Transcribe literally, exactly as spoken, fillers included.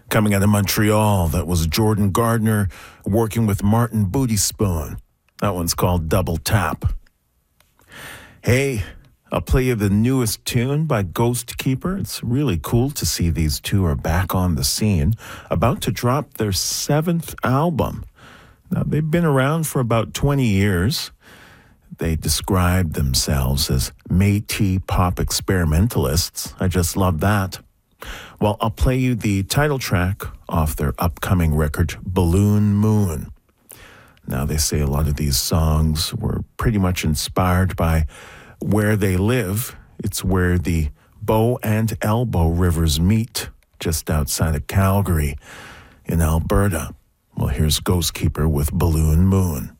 Coming out of Montreal, that was Jordan Gardner working with Martin Booty Spoon. That one's called Double Tap. Hey, I'll play you the newest tune by Ghost Keeper. It's really cool to see these two are back on the scene, about to drop their seventh album. Now, they've been around for about twenty years. They describe themselves as Métis pop experimentalists. I just love that. Well, I'll play you the title track off their upcoming record, Balloon Moon. Now, they say a lot of these songs were pretty much inspired by where they live. It's where the Bow and Elbow rivers meet, just outside of Calgary in Alberta. Well, here's Ghost Keeper with Balloon Moon.